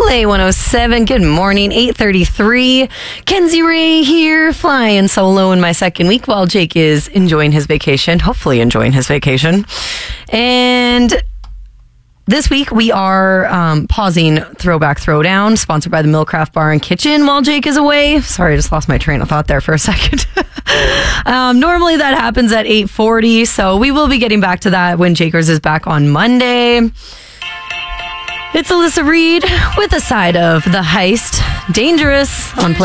Play 107. Good morning. 8:33. Kenzie Ray here, flying solo in my second week while Jake is enjoying his vacation. Hopefully enjoying his vacation. And this week we are pausing Throwback Throwdown, sponsored by the Millcraft Bar and Kitchen while Jake is away. Sorry, I just lost my train of thought there for a second. Normally that happens at 8:40, so we will be getting back to that when Jakers is back on Monday. It's Alyssa Reed with a side of The Heist. Dangerous on Play